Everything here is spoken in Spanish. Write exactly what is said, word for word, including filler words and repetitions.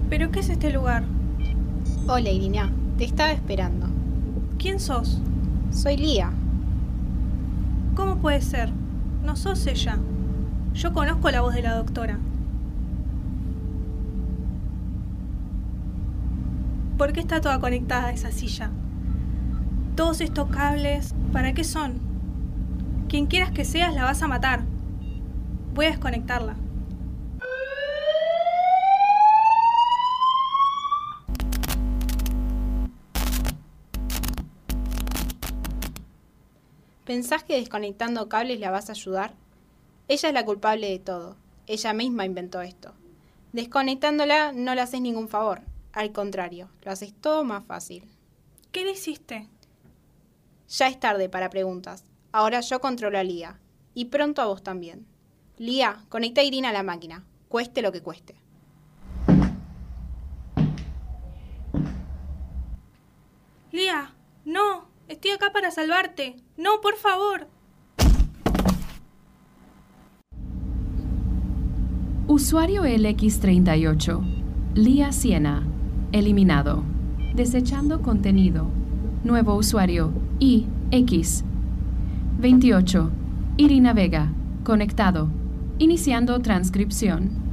¿Pero qué es este lugar? Hola, Irina. Te estaba esperando. ¿Quién sos? Soy Lía. ¿Cómo puede ser? No sos ella. Yo conozco la voz de la doctora. ¿Por qué está toda conectada a esa silla? Todos estos cables, ¿para qué son? Quien quieras que seas, la vas a matar. Voy a desconectarla. ¿Pensás que desconectando cables la vas a ayudar? Ella es la culpable de todo. Ella misma inventó esto. Desconectándola no le haces ningún favor. Al contrario, lo haces todo más fácil. ¿Qué le hiciste? Ya es tarde para preguntas. Ahora yo controlo a Lía. Y pronto a vos también. Lía, conecta a Irina a la máquina. Cueste lo que cueste. Lía, no. Estoy acá para salvarte. No, por favor. Usuario L X treinta y ocho. Lía Siena. Eliminado. Desechando contenido. Nuevo usuario I X. veintiocho. Irina Vega. Conectado. Iniciando transcripción.